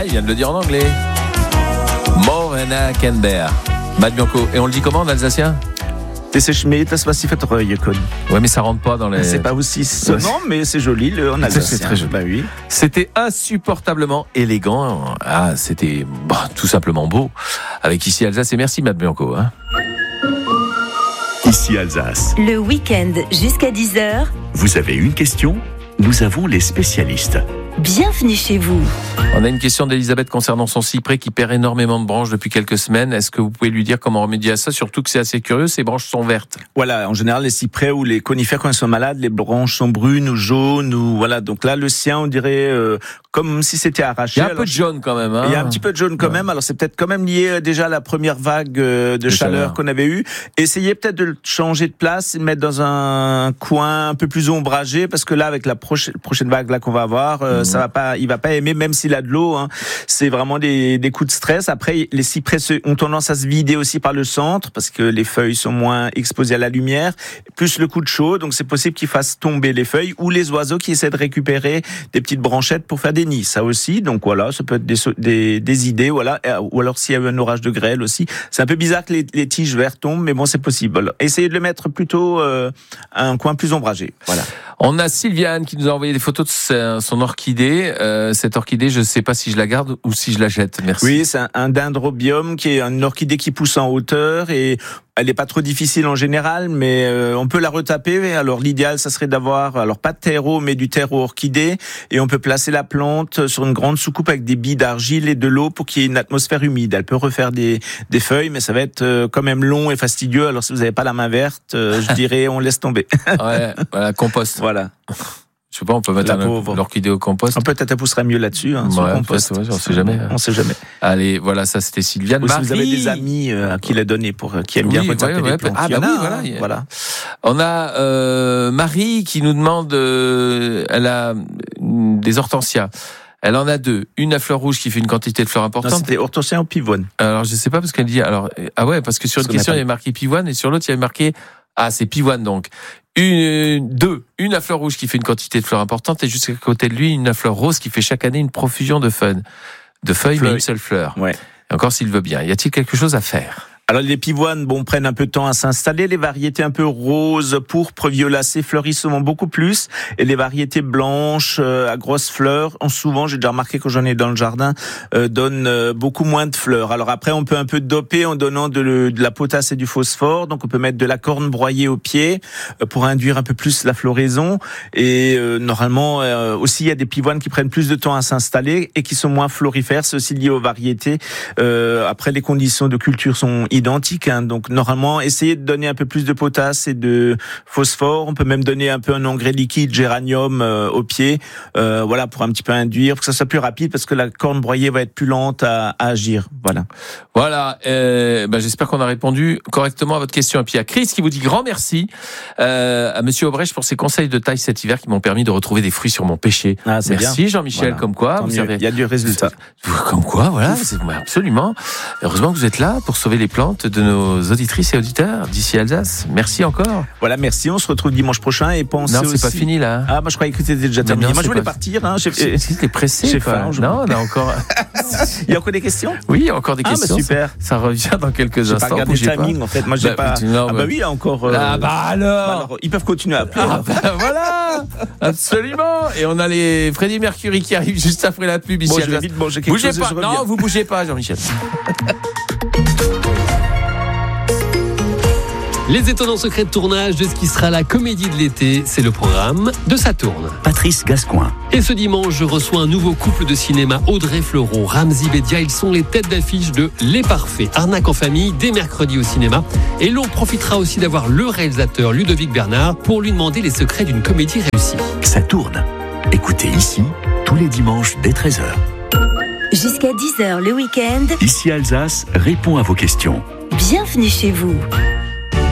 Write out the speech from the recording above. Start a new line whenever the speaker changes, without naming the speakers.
Ah, il vient de le dire en anglais. Morena Kenber. Matt Bianco. Et on le dit comment en alsacien?
Das ist mir das, was Sie vertreuen können.
Ouais, mais ça rentre pas dans les...
C'est pas aussi sonnant, mais c'est joli en alsacien.
C'est très joli.
Bah oui.
C'était insupportablement élégant. Ah, c'était tout simplement beau. Avec Ici Alsace, et merci Matt Bianco.
Ici Alsace.
Le week-end jusqu'à 10h.
Vous avez une question? Nous avons les spécialistes.
Bienvenue chez vous.
On a une question d'Elisabeth concernant son cyprès qui perd énormément de branches depuis quelques semaines. Est-ce que vous pouvez lui dire comment remédier à ça? Surtout que c'est assez curieux, ces branches sont vertes.
Voilà, en général, les cyprès ou les conifères, quand ils sont malades, les branches sont brunes ou jaunes. Ou voilà. Donc là, le sien, on dirait comme si c'était arraché.
Il y a un peu de jaune quand même.
Il y a un petit peu de jaune quand même. Alors c'est peut-être quand même lié déjà à la première vague de chaleur qu'on avait eue. Essayez peut-être de le changer de place et le mettre dans un coin un peu plus ombragé, parce que là, avec la prochaine vague là qu'on va avoir, ça va pas, il va pas aimer, même s'il a de l'eau. C'est vraiment des coups de stress. Après, les cyprès ont tendance à se vider aussi par le centre, parce que les feuilles sont moins exposées à la lumière, plus le coup de chaud. Donc c'est possible qu'ils fassent tomber les feuilles, ou les oiseaux qui essaient de récupérer des petites branchettes pour faire des nids. Ça aussi. Donc voilà, ça peut être des idées. Voilà. Ou alors s'il y a eu un orage de grêle aussi. C'est un peu bizarre que les tiges vertes tombent, mais bon, c'est possible. Essayez de le mettre plutôt à un coin plus ombragé. Voilà.
On a Sylviane qui nous a envoyé des photos de son orchidée. Cette orchidée, je ne sais pas si je la garde ou si je la jette. Merci.
Oui, c'est un dendrobium qui est une orchidée qui pousse en hauteur, et elle n'est pas trop difficile en général, mais on peut la retaper. Alors l'idéal, ça serait d'avoir, alors pas de terreau, mais du terreau orchidée, et on peut placer la plante sur une grande soucoupe avec des billes d'argile et de l'eau pour qu'il y ait une atmosphère humide. Elle peut refaire des feuilles, mais ça va être quand même long et fastidieux. Alors si vous n'avez pas la main verte, je dirais on laisse tomber.
Ouais, voilà, compost.
Voilà.
Je sais pas, on peut mettre l'orchidée au compost.
Peut-être elle poussera mieux là-dessus, sur le compost.
Ouais, on sait jamais.
On sait jamais.
Allez, voilà, ça c'était Sylviane.
Ou si vous avez des amis qui l'a donné qui aiment bien retaper les plantes.
Ah bah oui, voilà. On a Marie qui nous demande, elle a des hortensias. Elle en a deux. Une à fleurs rouges qui fait une quantité de fleurs importante.
Non, c'était hortensia ou pivoine.
Alors je sais pas, parce qu'elle dit, parce que sur une question il y avait marqué pivoine, et sur l'autre il y avait marqué, c'est pivoine donc. Une à fleurs rouges qui fait une quantité de fleurs importante, et juste à côté de lui, une à fleurs roses qui fait chaque année une profusion de feuilles, mais une seule fleur.
Ouais.
Et encore s'il veut bien. Y a-t-il quelque chose à faire?
Alors les pivoines, prennent un peu de temps à s'installer. Les variétés un peu roses, pourpres, violacées fleurissent souvent beaucoup plus. Et les variétés blanches, à grosses fleurs, souvent, j'ai déjà remarqué quand j'en ai dans le jardin, donnent beaucoup moins de fleurs. Alors après, on peut un peu doper en donnant de la potasse et du phosphore. Donc on peut mettre de la corne broyée au pied pour induire un peu plus la floraison. Et normalement, aussi, il y a des pivoines qui prennent plus de temps à s'installer et qui sont moins florifères. C'est aussi lié aux variétés. Après, les conditions de culture sont identique, donc normalement essayez de donner un peu plus de potasse et de phosphore. On peut même donner un peu un engrais liquide géranium au pied, voilà, pour un petit peu induire, pour que ça soit plus rapide, parce que la corne broyée va être plus lente à agir. Voilà.
J'espère qu'on a répondu correctement à votre question. Et puis il y a Chris qui vous dit grand merci à Monsieur Aubrecht pour ses conseils de taille cet hiver qui m'ont permis de retrouver des fruits sur mon pêcher.
C'est
merci
bien.
Jean-Michel,
voilà.
Comme quoi
il y a du résultat.
Comme quoi, voilà, absolument. Heureusement que vous êtes là pour sauver les plantes de nos auditrices et auditeurs d'Ici Alsace. Merci encore.
Voilà, merci. On se retrouve dimanche prochain, et pensez aussi...
Non, c'est pas fini là.
Moi je croyais que c'était déjà terminé. Moi je voulais partir.
C'était pressé. Non, on a encore.
Il y a encore des questions?
Oui, il y a encore des questions.
Super.
Ça revient dans quelques instants.
J'ai pas regardé le timing en fait. Moi j'ai pas. Oui, il y a encore.
Alors,
ils peuvent continuer à appeler.
Voilà, absolument. Et on a les Freddie Mercury qui arrivent juste après la pub ici.
Je vais vite manger quelque
bougez
chose.
Pas. Non, vous bougez pas, Jean-Michel.
Les étonnants secrets de tournage de ce qui sera la comédie de l'été, c'est le programme de Ça tourne.
Patrice Gascoin.
Et ce dimanche, je reçois un nouveau couple de cinéma, Audrey Fleurot, Ramzy Bedia. Ils sont les têtes d'affiche de Les Parfaits, arnaque en famille, dès mercredi au cinéma. Et l'on profitera aussi d'avoir le réalisateur Ludovic Bernard pour lui demander les secrets d'une comédie réussie.
Ça tourne. Écoutez ici, tous les dimanches dès 13h.
Jusqu'à 10h le week-end.
Ici Alsace répond à vos questions.
Bienvenue chez vous.